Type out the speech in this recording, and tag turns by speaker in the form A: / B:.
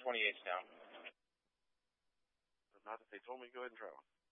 A: 28's down.
B: Not if they told me, go ahead and try one.